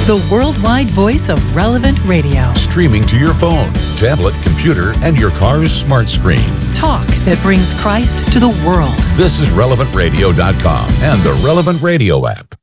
the worldwide voice of Relevant Radio. Streaming to your phone, tablet, computer, and your car's smart screen. Talk that brings Christ to the world. This is RelevantRadio.com and the Relevant Radio app.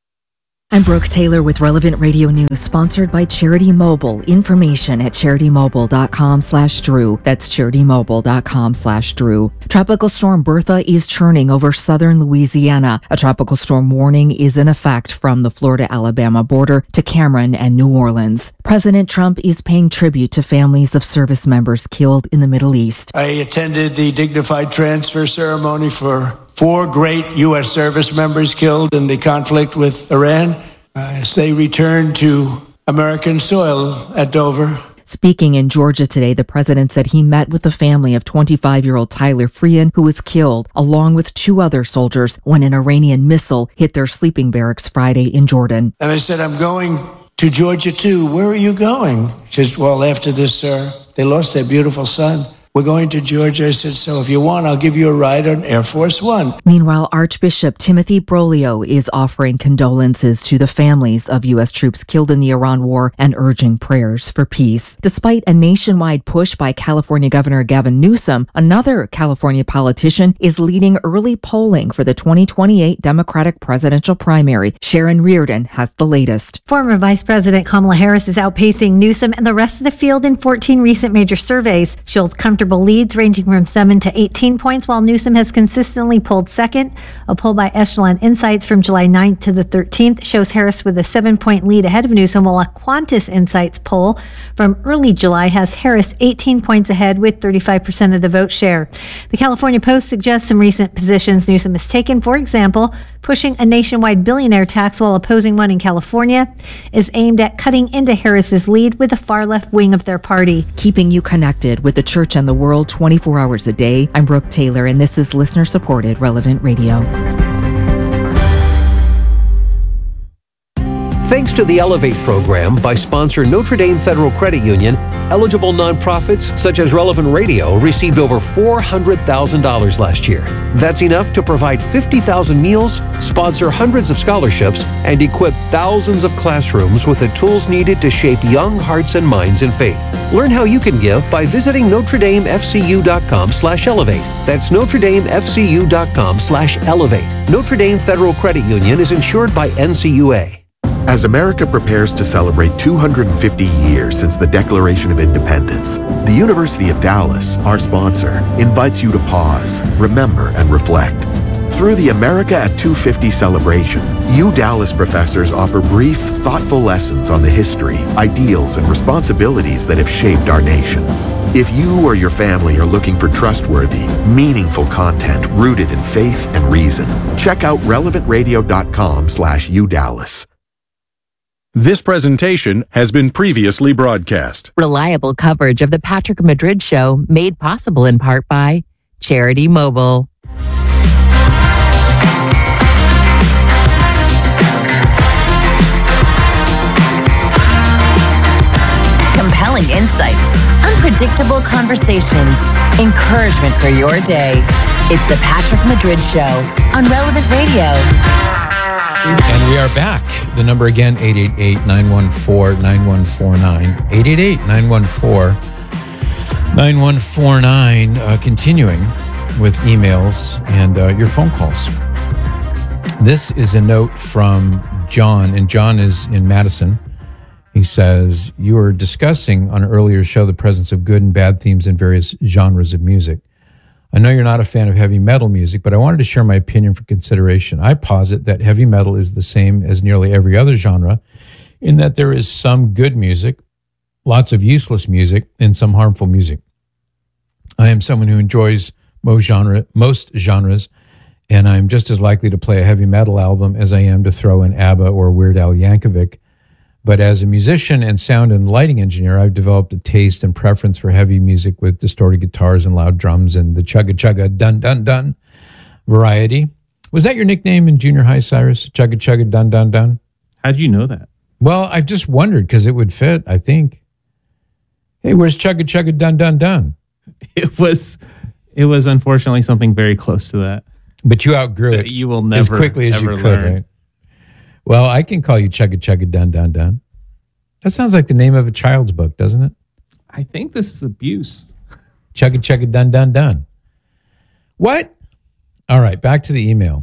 I'm Brooke Taylor with Relevant Radio News, sponsored by Charity Mobile. Information at CharityMobile.com/Drew. That's CharityMobile.com/Drew. Tropical Storm Bertha is churning over southern Louisiana. A tropical storm warning is in effect from the Florida-Alabama border to Cameron and New Orleans. President Trump is paying tribute to families of service members killed in the Middle East. I attended the dignified transfer ceremony for 4 great U.S. service members killed in the conflict with Iran as they returned to American soil at Dover. Speaking in Georgia today, the president said he met with the family of 25-year-old Tyler Freehan, who was killed, along with 2 other soldiers when an Iranian missile hit their sleeping barracks Friday in Jordan. And I said, I'm going to Georgia too. Where are you going? She said, well, after this, they lost their beautiful son. We're going to Georgia. I said, so if you want, I'll give you a ride on Air Force One. Meanwhile, Archbishop Timothy Broglio is offering condolences to the families of U.S. troops killed in the Iran war and urging prayers for peace. Despite a nationwide push by California Governor Gavin Newsom, another California politician is leading early polling for the 2028 Democratic presidential primary. Sharon Reardon has the latest. Former Vice President Kamala Harris is outpacing Newsom and the rest of the field in 14 recent major surveys. She holds comfortable leads ranging from 7 to 18 points, while Newsom has consistently pulled second. A poll by Echelon Insights from July 9th to the 13th shows Harris with a 7-point lead ahead of Newsom, while a Qantas Insights poll from early July has Harris 18 points ahead with 35% of the vote share. The California Post suggests some recent positions Newsom has taken. For example, pushing a nationwide billionaire tax while opposing one in California is aimed at cutting into Harris's lead with the far left wing of their party. Keeping you connected with the church and the world 24 hours a day. I'm Brooke Taylor, and this is listener-supported Relevant Radio. Thanks to the Elevate program by sponsor Notre Dame Federal Credit Union, eligible nonprofits such as Relevant Radio received over $400,000 last year. That's enough to provide 50,000 meals, sponsor hundreds of scholarships, and equip thousands of classrooms with the tools needed to shape young hearts and minds in faith. Learn how you can give by visiting NotreDameFCU.com/elevate. That's NotreDameFCU.com/elevate. Notre Dame Federal Credit Union is insured by NCUA. As America prepares to celebrate 250 years since the Declaration of Independence, the University of Dallas, our sponsor, invites you to pause, remember, and reflect. Through the America at 250 celebration, Dallas professors offer brief, thoughtful lessons on the history, ideals, and responsibilities that have shaped our nation. If you or your family are looking for trustworthy, meaningful content rooted in faith and reason, check out relevantradio.com/UDallas. This presentation has been previously broadcast. Reliable coverage of the Patrick Madrid Show made possible in part by Charity Mobile. Compelling insights, unpredictable conversations, encouragement for your day. It's the Patrick Madrid Show on Relevant Radio. And we are back. The number again, 888-914-9149. 888-914-9149. Continuing with emails and your phone calls. This is a note from John, and John is in Madison. He says, you were discussing on an earlier show the presence of good and bad themes in various genres of music. I know you're not a fan of heavy metal music, but I wanted to share my opinion for consideration. I posit that heavy metal is the same as nearly every other genre, in that there is some good music, lots of useless music, and some harmful music. I am someone who enjoys most genres, and I'm just as likely to play a heavy metal album as I am to throw in ABBA or Weird Al Yankovic. But as a musician and sound and lighting engineer, I've developed a taste and preference for heavy music with distorted guitars and loud drums and the chugga-chugga, dun-dun-dun variety. Was that your nickname in junior high, Cyrus? Chugga-chugga, dun-dun-dun? How did you know that? Well, I just wondered because it would fit, I think. Hey, where's chugga-chugga, dun-dun-dun? It was unfortunately something very close to that. But you outgrew it you will never, as quickly as you could, learn. right? Well, I can call you Chugga Chugga Dun Dun Dun. That sounds like the name of a child's book, doesn't it? I think this is abuse. Chugga Chugga Dun Dun Dun. What? All right, back to the email.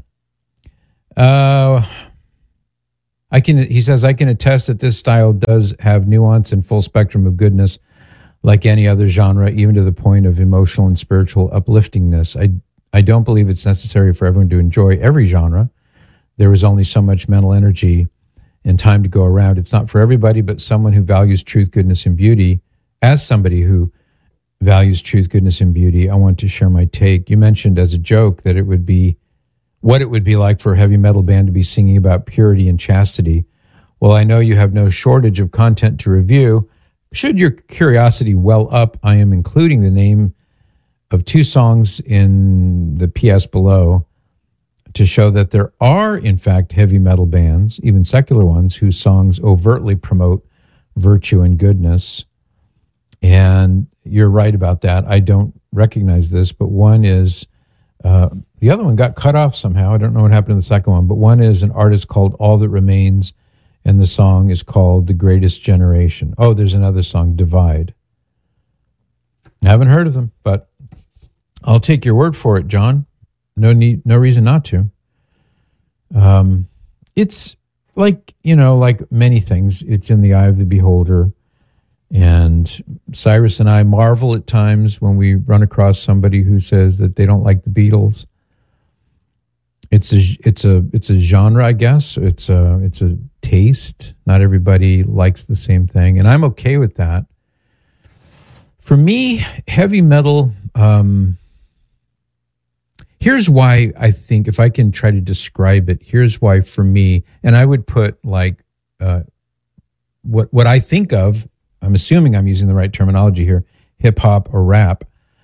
He says, I can attest that this style does have nuance and full spectrum of goodness like any other genre, even to the point of emotional and spiritual upliftingness. I don't believe it's necessary for everyone to enjoy every genre. There is only so much mental energy and time to go around. It's not for everybody, but someone who values truth, goodness, and beauty. As somebody who values truth, goodness, and beauty, I want to share my take. You mentioned as a joke that it would be what it would be like for a heavy metal band to be singing about purity and chastity. Well, I know you have no shortage of content to review. Should your curiosity well up, I am including the name of 2 songs in the PS below to show that there are, in fact, heavy metal bands, even secular ones, whose songs overtly promote virtue and goodness. And you're right about that. I don't recognize this, but one is, the other one got cut off somehow. I don't know what happened to the second one, but one is an artist called All That Remains, and the song is called The Greatest Generation. Oh, there's another song, Divide. I haven't heard of them, but I'll take your word for it, John. No reason not to. It's like, like many things, it's in the eye of the beholder. And Cyrus and I marvel at times when we run across somebody who says that they don't like the Beatles. It's a genre, I guess. It's a taste. Not everybody likes the same thing, and I'm okay with that. For me, heavy metal. Here's why I think, if I can try to describe it, here's why for me, and I would put like what I think of. I'm assuming I'm using the right terminology here. Hip hop or rap,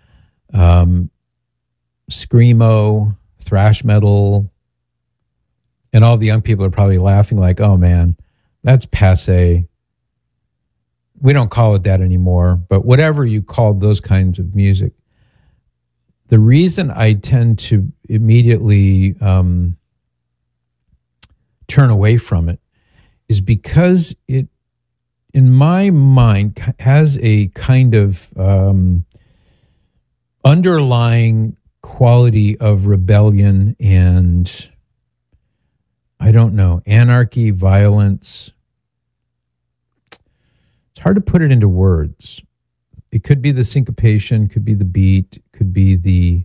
screamo, thrash metal, and all the young people are probably laughing like, "Oh man, that's passé. We don't call it that anymore." But whatever you call those kinds of music, the reason I tend to immediately turn away from it is because it, in my mind, has a kind of underlying quality of rebellion and, I don't know, anarchy, violence. It's hard to put it into words. It could be the syncopation, could be the beat, could be the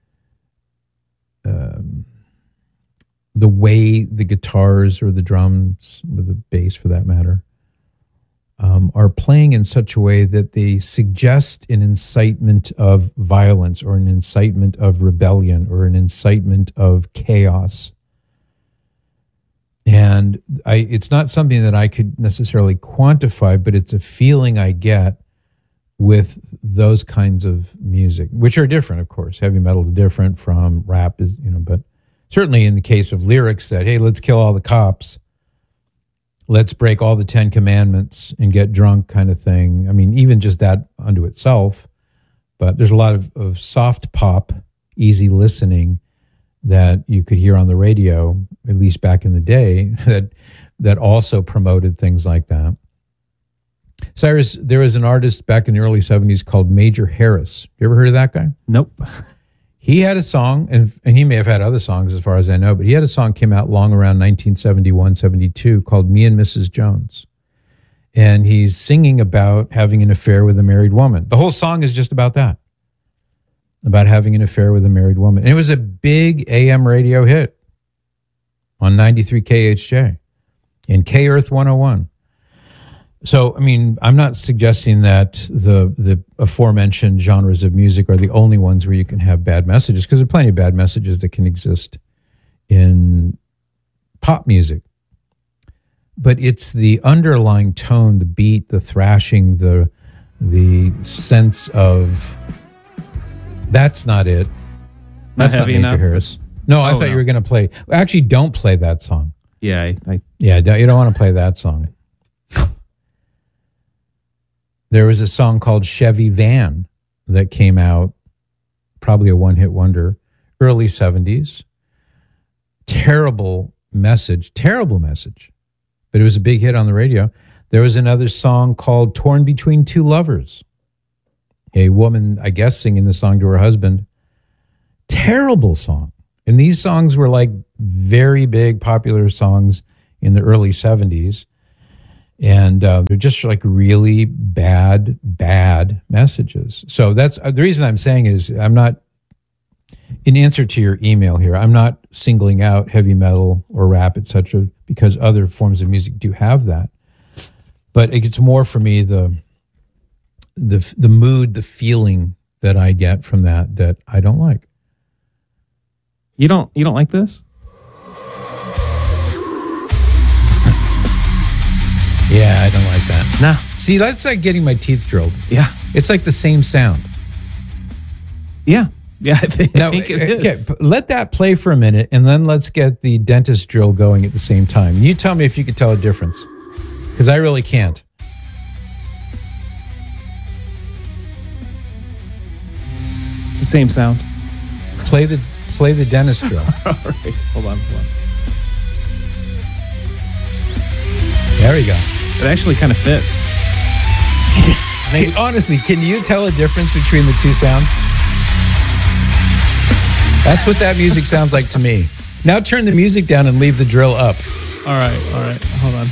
way the guitars or the drums or the bass, for that matter, are playing in such a way that they suggest an incitement of violence or an incitement of rebellion or an incitement of chaos. And it's not something that I could necessarily quantify, but it's a feeling I get with those kinds of music, which are different, of course. Heavy metal is different from rap, but certainly in the case of lyrics that, hey, let's kill all the cops, let's break all the 10 commandments and get drunk kind of thing. I mean, even just that unto itself. But there's a lot of soft pop, easy listening that you could hear on the radio, at least back in the day, that also promoted things like that. Cyrus, there was an artist back in the early 70s called Major Harris. You ever heard of that guy? Nope. He had a song, and he may have had other songs as far as I know, but he had a song came out long around 1971, 72 called Me and Mrs. Jones. And he's singing about having an affair with a married woman. The whole song is just about that, about having an affair with a married woman. And it was a big AM radio hit on 93 KHJ and K Earth 101. So, I mean, I'm not suggesting that the aforementioned genres of music are the only ones where you can have bad messages, because there are plenty of bad messages that can exist in pop music. But it's the underlying tone, the beat, the thrashing, the sense of, that's not it. That's not Major Harris. No, I thought you were going to play. Actually, don't play that song. Yeah, you don't want to play that song. There was a song called Chevy Van that came out, probably a one-hit wonder, early 70s. Terrible message, terrible message, but it was a big hit on the radio. There was another song called Torn Between Two Lovers. A woman, I guess, singing the song to her husband. Terrible song. And these songs were like very big, popular songs in the early 70s. And they're just like really bad messages. So that's the reason I'm saying is I'm not, in answer to your email here, I'm not singling out heavy metal or rap, etc., because other forms of music do have that. But it's more for me the mood, the feeling that I get from that I don't like. You don't like this? Yeah, I don't like that. No. See, that's like getting my teeth drilled. Yeah. It's like the same sound. Yeah. Yeah, I think it is. Okay, let that play for a minute, and then let's get the dentist drill going at the same time. You tell me if you could tell a difference, because I really can't. It's the same sound. Play the dentist drill. All right, hold on. There we go. It actually kind of fits. Hey, honestly, can you tell a difference between the two sounds? That's what that music sounds like to me. Now turn the music down and leave the drill up. All right. Hold on.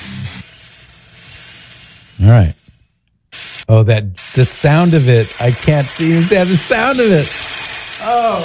All right. Oh, the sound of it. I can't even have the sound of it. Oh.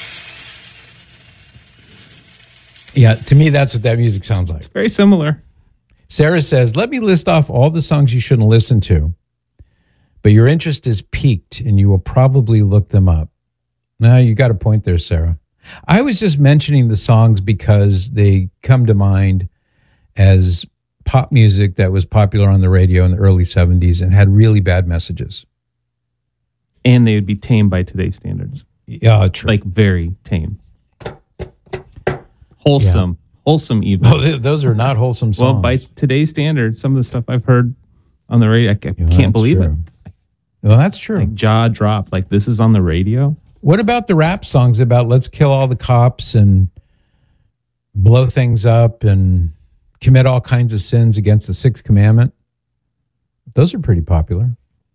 Yeah, to me, that's what that music sounds like. It's very similar. Sarah says, let me list off all the songs you shouldn't listen to, but your interest is piqued and you will probably look them up. Now, you got a point there, Sarah. I was just mentioning the songs because they come to mind as pop music that was popular on the radio in the early 70s and had really bad messages. And they would be tame by today's standards. Yeah, true. Like very tame. Wholesome. Yeah. Wholesome even. Oh, those are not wholesome songs. Well, by today's standards, some of the stuff I've heard on the radio, I can't believe it. Well, that's true. Like jaw drop, like this is on the radio. What about the rap songs about let's kill all the cops and blow things up and commit all kinds of sins against the Sixth Commandment? Those are pretty popular.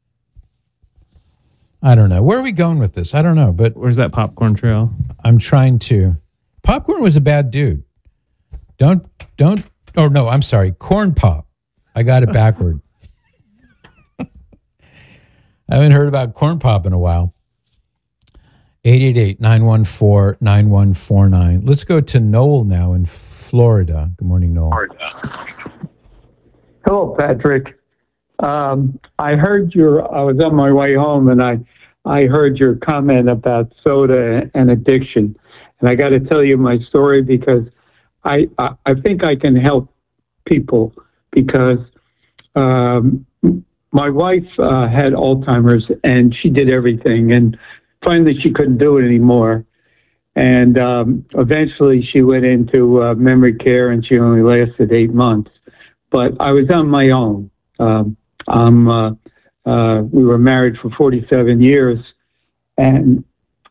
I don't know. Where are we going with this? I don't know. But where's that popcorn trail? I'm trying to. Popcorn was a bad dude. Don't. Oh, no, I'm sorry. Corn Pop. I got it backward. I haven't heard about Corn Pop in a while. 888-914-9149. Let's go to Noel now in Florida. Good morning, Noel. Hello, Patrick. I was on my way home and I heard your comment about soda and addiction. And I got to tell you my story because I think I can help people because my wife had Alzheimer's and she did everything. And finally, she couldn't do it anymore. And eventually, she went into memory care, and she only lasted 8 months. But I was on my own. We were married for 47 years, and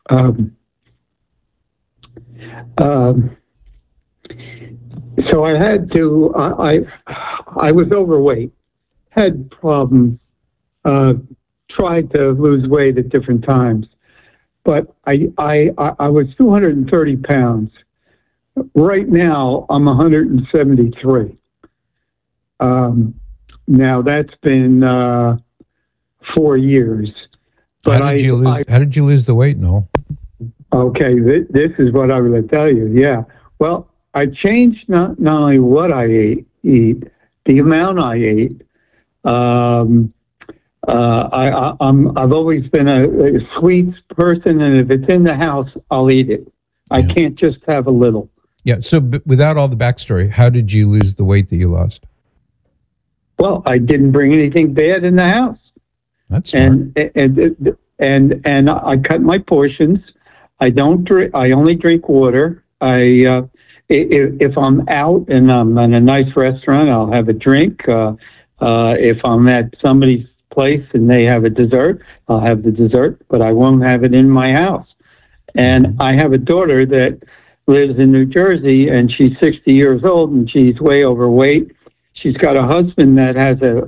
so I had to. I was overweight, had problems, tried to lose weight at different times. But I was 230 pounds. Right now, I'm 173. Now that's been 4 years. But how did you lose the weight, Noel? Okay, this is what I was going to tell you. Yeah. Well, I changed not only what I eat, the amount I ate. I've always been a sweets person, and if it's in the house, I'll eat it. Yeah. I can't just have a little. Yeah. So, without all the backstory, how did you lose the weight that you lost? Well, I didn't bring anything bad in the house. That's smart. And I cut my portions. I don't drink. I only drink water. If I'm out and I'm in a nice restaurant, I'll have a drink. If I'm at somebody's place and they have a dessert, I'll have the dessert, but I won't have it in my house. And I have a daughter that lives in New Jersey, and she's 60 years old, and she's way overweight. She's got a husband that has a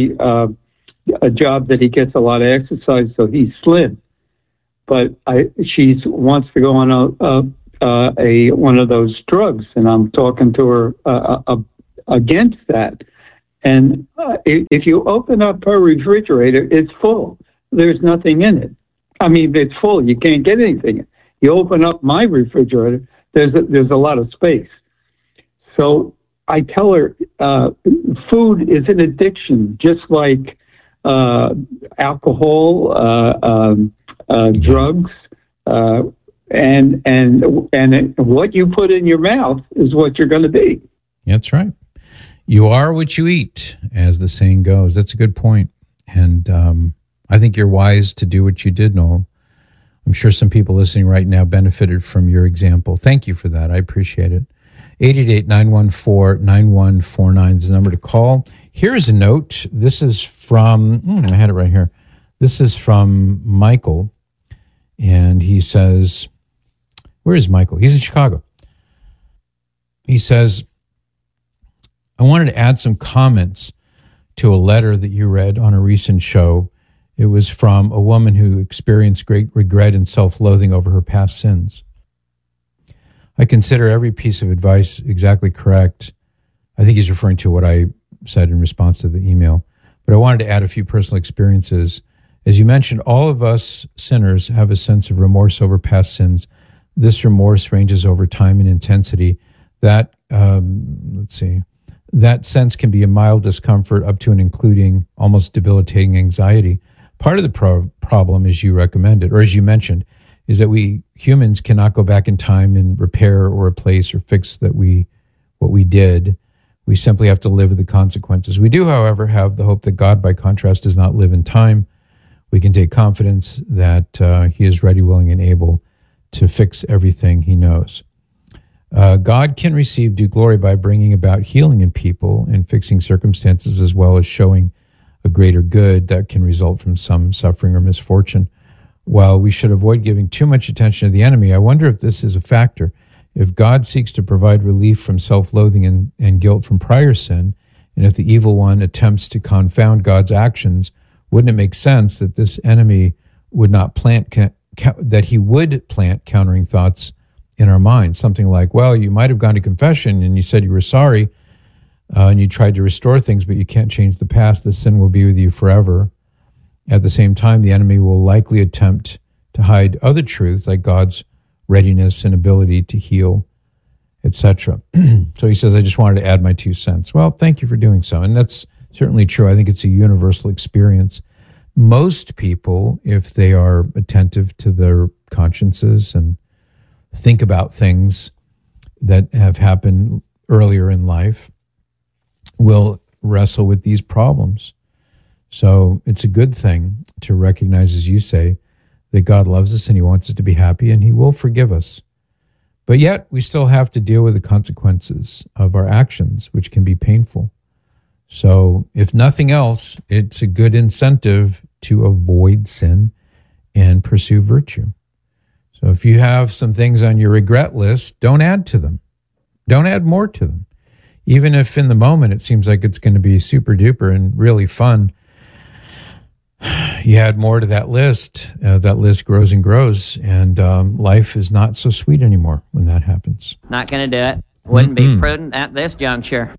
job that he gets a lot of exercise, so he's slim. But she wants to go on one of those drugs, and I'm talking to her against that. And if you open up her refrigerator, it's full. There's nothing in it. I mean, it's full. You can't get anything. You open up my refrigerator, there's a lot of space. So I tell her food is an addiction, just like alcohol, drugs, and what you put in your mouth is what you're going to be. That's right. You are what you eat, as the saying goes. That's a good point. And I think you're wise to do what you did, Noel. I'm sure some people listening right now benefited from your example. Thank you for that. I appreciate it. 888-914-9149 is the number to call. Here's a note. This is from, I had it right here. This is from Michael. And he says, where is Michael? He's in Chicago. He says, I wanted to add some comments to a letter that you read on a recent show. It was from a woman who experienced great regret and self-loathing over her past sins. I consider every piece of advice exactly correct. I think he's referring to what I said in response to the email. But I wanted to add a few personal experiences. As you mentioned, all of us sinners have a sense of remorse over past sins. This remorse ranges over time and intensity. That, that sense can be a mild discomfort up to and including almost debilitating anxiety. Part of the problem, as you recommended, or as you mentioned, is that we humans cannot go back in time and repair or replace or fix what we did. We simply have to live with the consequences. We do, however, have the hope that God, by contrast, does not live in time. We can take confidence that he is ready, willing, and able to fix everything he knows. God can receive due glory by bringing about healing in people and fixing circumstances, as well as showing a greater good that can result from some suffering or misfortune. While we should avoid giving too much attention to the enemy, I wonder if this is a factor. If God seeks to provide relief from self-loathing and guilt from prior sin, and if the evil one attempts to confound God's actions, wouldn't it make sense that this enemy would not plant countering thoughts in our minds? Something like, well, you might have gone to confession and you said you were sorry, and you tried to restore things, but you can't change the past. The sin will be with you forever. At the same time, the enemy will likely attempt to hide other truths like God's readiness and ability to heal, etc. So he says, I just wanted to add my 2 cents. Well, thank you for doing so. And that's certainly true. I think it's a universal experience. Most people, if they are attentive to their consciences and think about things that have happened earlier in life, will wrestle with these problems. So it's a good thing to recognize, as you say, that God loves us and he wants us to be happy and he will forgive us. But yet we still have to deal with the consequences of our actions, which can be painful. So if nothing else, it's a good incentive to avoid sin and pursue virtue. So if you have some things on your regret list, don't add to them. Don't add more to them. Even if in the moment it seems like it's going to be super duper and really fun, you add more to that list grows and grows, and life is not so sweet anymore when that happens. Not going to do it. Wouldn't be prudent at this juncture.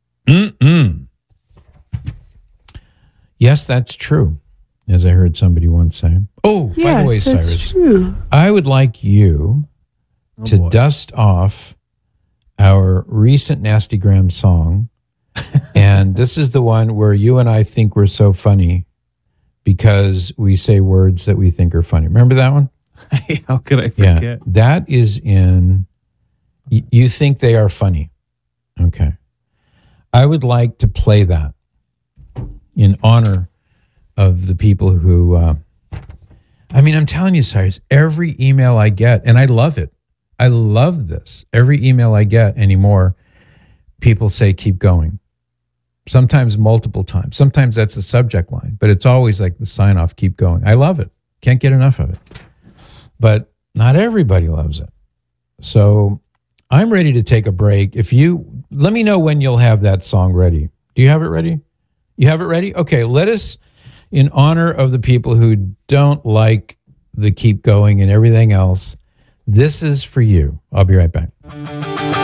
Yes, that's true, as I heard somebody once say. Oh, yes, by the way, Cyrus, true. I would like you to dust off our recent Nastygram song, and this is the one where you and I think we're so funny because we say words that we think are funny. Remember that one? How could I forget? Yeah, that is in, you think they are funny. Okay. I would like to play that in honor of the people who, I'm telling you, Cyrus, every email I get, and I love it. I love this. Every email I get anymore, people say, keep going. Sometimes multiple times. Sometimes that's the subject line, but it's always like the sign off, keep going. I love it. Can't get enough of it. But not everybody loves it. So I'm ready to take a break. Let me know when you'll have that song ready. Do you have it ready? You have it ready? Okay, let us, in honor of the people who don't like the Keep Going and everything else, this is for you. I'll be right back.